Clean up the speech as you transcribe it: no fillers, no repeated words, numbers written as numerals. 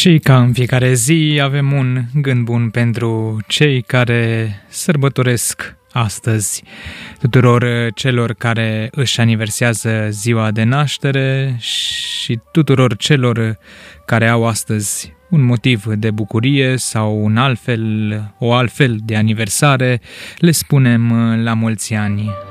Și ca în fiecare zi avem un gând bun pentru cei care sărbătoresc astăzi. Tuturor celor care își aniversează ziua de naștere și tuturor celor care au astăzi un motiv de bucurie sau o altfel de aniversare, le spunem la mulți ani.